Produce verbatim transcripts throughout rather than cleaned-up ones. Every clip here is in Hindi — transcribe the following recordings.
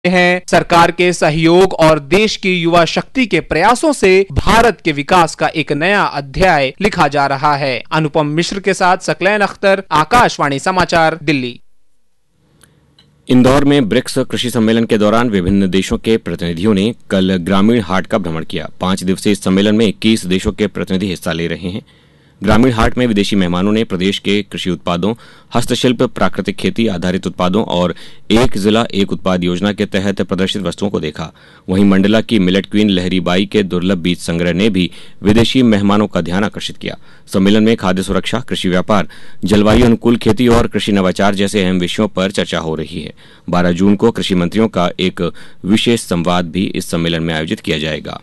हैं। सरकार के सहयोग और देश की युवा शक्ति के प्रयासों से भारत के विकास का एक नया अध्याय लिखा जा रहा है। अनुपम मिश्र के साथ सकलैन अख्तर, आकाशवाणी समाचार, दिल्ली। इंदौर में ब्रिक्स कृषि सम्मेलन के दौरान विभिन्न देशों के प्रतिनिधियों ने कल ग्रामीण हाट का भ्रमण किया। पांच दिवसीय इस सम्मेलन में इक्कीस देशों के प्रतिनिधि हिस्सा ले रहे हैं। ग्रामीण हाट में विदेशी मेहमानों ने प्रदेश के कृषि उत्पादों, हस्तशिल्प, प्राकृतिक खेती आधारित उत्पादों और एक जिला एक उत्पाद योजना के तहत प्रदर्शित वस्तुओं को देखा। वहीं मंडला की मिलेट क्वीन लहरीबाई के दुर्लभ बीज संग्रह ने भी विदेशी मेहमानों का ध्यान आकर्षित किया। सम्मेलन में खाद्य सुरक्षा, कृषि व्यापार, जलवायु अनुकूल खेती और कृषि नवाचार जैसे अहम विषयों पर चर्चा हो रही है। बारह जून को कृषि मंत्रियों का एक विशेष संवाद भी इस सम्मेलन में आयोजित किया जाएगा।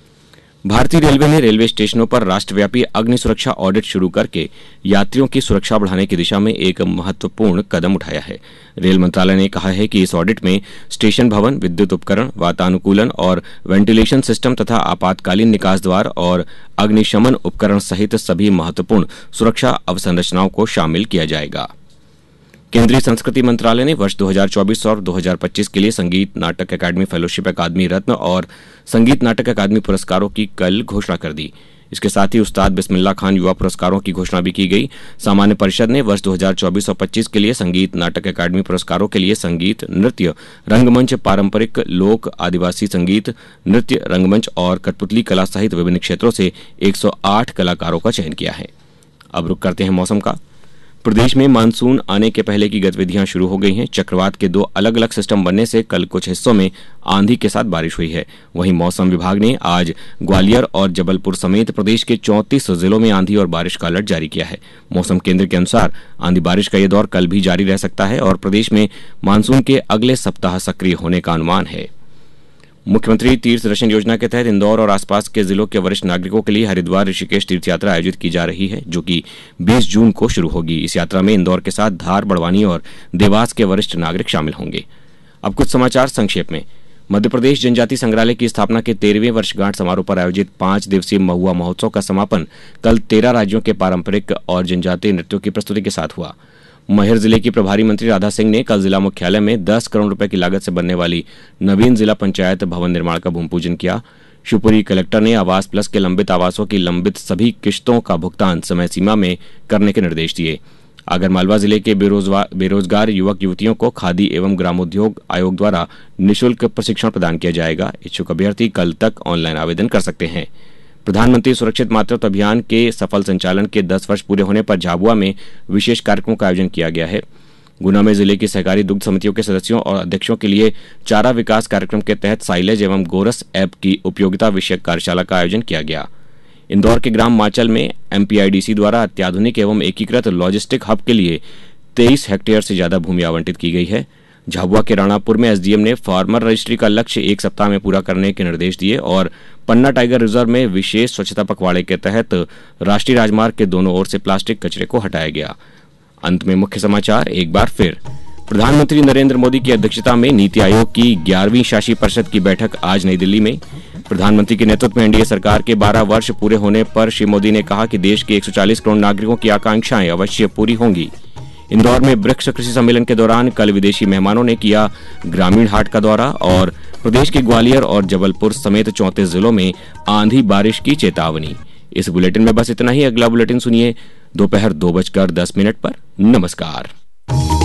भारतीय रेलवे ने रेलवे स्टेशनों पर राष्ट्रव्यापी अग्नि सुरक्षा ऑडिट शुरू करके यात्रियों की सुरक्षा बढ़ाने की दिशा में एक महत्वपूर्ण कदम उठाया है। रेल मंत्रालय ने कहा है कि इस ऑडिट में स्टेशन भवन, विद्युत उपकरण, वातानुकूलन और वेंटिलेशन सिस्टम तथा आपातकालीन निकास द्वार और अग्निशमन उपकरण सहित सभी महत्वपूर्ण सुरक्षा अवसंरचनाओं को शामिल किया जाएगा। केंद्रीय संस्कृति मंत्रालय ने वर्ष दो हज़ार चौबीस और दो हज़ार पच्चीस के लिए संगीत नाटक अकादमी फेलोशिप अकादमी रत्न और संगीत नाटक अकादमी पुरस्कारों की कल घोषणा कर दी। इसके साथ ही उस्ताद बिस्मिल्लाह खान युवा पुरस्कारों की घोषणा भी की गई। सामान्य परिषद ने वर्ष दो हज़ार चौबीस और पच्चीस के लिए संगीत नाटक अकादमी पुरस्कारों के लिए संगीत, नृत्य, रंगमंच, पारंपरिक लोक आदिवासी संगीत, नृत्य, रंगमंच और कठपुतली कला सहित विभिन्न क्षेत्रों से एक सौ आठ कलाकारों का चयन किया है। अब रुक करते हैं मौसम का। प्रदेश में मानसून आने के पहले की गतिविधियां शुरू हो गई हैं। चक्रवात के दो अलग अलग सिस्टम बनने से कल कुछ हिस्सों में आंधी के साथ बारिश हुई है। वहीं मौसम विभाग ने आज ग्वालियर और जबलपुर समेत प्रदेश के चौंतीस जिलों में आंधी और बारिश का अलर्ट जारी किया है। मौसम केंद्र के अनुसार आंधी बारिश का यह दौर कल भी जारी रह सकता है और प्रदेश में मानसून के अगले सप्ताह सक्रिय होने का अनुमान है। मुख्यमंत्री तीर्थ दर्शन योजना के तहत इंदौर और आसपास के जिलों के वरिष्ठ नागरिकों के लिए हरिद्वार ऋषिकेश तीर्थ यात्रा आयोजित की जा रही है, जो कि बीस जून को शुरू होगी। इस यात्रा में इंदौर के साथ धार, बड़वानी और देवास के वरिष्ठ नागरिक शामिल होंगे। अब कुछ समाचार संक्षेप में। मध्य प्रदेश जनजाति संग्रहालय की स्थापना के तेरहवें वर्षगांठ समारोह पर आयोजित पांच दिवसीय महुआ महोत्सव का समापन कल तेरह राज्यों के पारंपरिक और जनजातीय नृत्यों की प्रस्तुति के साथ हुआ। मैहर जिले की प्रभारी मंत्री राधा सिंह ने कल जिला मुख्यालय में दस करोड़ रुपए की लागत से बनने वाली नवीन जिला पंचायत भवन निर्माण का भूमि पूजन किया। शिवपुरी कलेक्टर ने आवास प्लस के लंबित आवासों की लंबित सभी किश्तों का भुगतान समय सीमा में करने के निर्देश दिए। आगरमालवा जिले के बेरोजगार युवक युवतियों को खादी एवं ग्रामोद्योग आयोग द्वारा निःशुल्क प्रशिक्षण प्रदान किया जाएगा। इच्छुक अभ्यर्थी कल तक ऑनलाइन आवेदन कर सकते हैं। प्रधानमंत्री सुरक्षित मातृत्व अभियान के सफल संचालन के दस वर्ष पूरे होने पर झाबुआ में विशेष कार्यक्रमों का आयोजन किया गया है। गुना में जिले की सहकारी दुग्ध समितियों के सदस्यों और अध्यक्षों के लिए चारा विकास कार्यक्रम के तहत साइलेज एवं गोरस ऐप की उपयोगिता विषयक कार्यशाला का आयोजन किया गया। इंदौर के ग्राम माचल में एमपीआईडीसी द्वारा अत्याधुनिक एवं एकीकृत लॉजिस्टिक हब के लिए तेईस हेक्टेयर से ज्यादा भूमि आवंटित की गई है। झाबुआ के राणापुर में एसडीएम ने फार्मर रजिस्ट्री का लक्ष्य एक सप्ताह में पूरा करने के निर्देश दिए और पन्ना टाइगर रिजर्व में विशेष स्वच्छता पखवाड़े के तहत राष्ट्रीय राजमार्ग के दोनों ओर से प्लास्टिक कचरे को हटाया गया। अंत में मुख्य समाचार एक बार फिर। प्रधानमंत्री नरेंद्र मोदी की अध्यक्षता में नीति आयोग की ग्यारहवीं शासी परिषद की बैठक आज नई दिल्ली में। प्रधानमंत्री के नेतृत्व में एनडीए सरकार के बारह वर्ष पूरे होने पर श्री मोदी ने कहा कि देश के एक सौ चालीस करोड़ नागरिकों की आकांक्षाएं अवश्य पूरी होंगी। इंदौर में ब्रिक्स कृषि सम्मेलन के दौरान कल विदेशी मेहमानों ने किया ग्रामीण हाट का दौरा और प्रदेश के ग्वालियर और जबलपुर समेत चौंतीस जिलों में आंधी बारिश की चेतावनी। इस बुलेटिन में बस इतना ही। अगला बुलेटिन सुनिए दोपहर दो बजकर दस मिनट पर। नमस्कार।